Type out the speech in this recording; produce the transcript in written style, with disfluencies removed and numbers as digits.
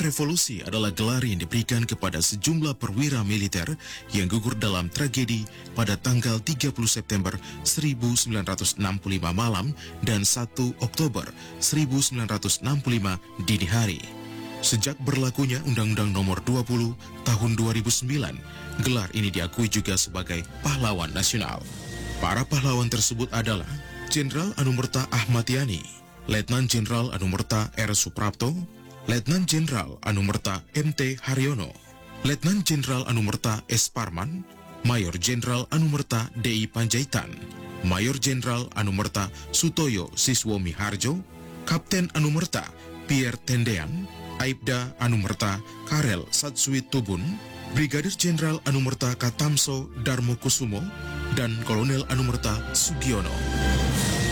Revolusi adalah gelar yang diberikan kepada sejumlah perwira militer yang gugur dalam tragedi pada tanggal 30 September 1965 malam dan 1 Oktober 1965 dini hari. Sejak berlakunya Undang-Undang Nomor 20 Tahun 2009, gelar ini diakui juga sebagai pahlawan nasional. Para pahlawan tersebut adalah Jenderal Anumerta Ahmad Yani, Letnan Jenderal Anumerta R. Suprapto, Letnan Jenderal Anumerta M.T. Haryono, Letnan Jenderal Anumerta S. Parman, Mayor Jenderal Anumerta D.I. Panjaitan, Mayor Jenderal Anumerta Sutoyo Siswo Miharjo, Kapten Anumerta Pierre Tendean, Aibda Anumerta Karel Satsuit Tubun, Brigadir Jenderal Anumerta Katamso Darmo Kusumo, dan Kolonel Anumerta Sugiono.